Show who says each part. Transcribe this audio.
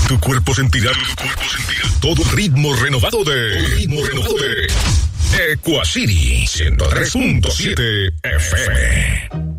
Speaker 1: Tu cuerpo sentirá todo el ritmo renovado de Equacity 103.7 FM.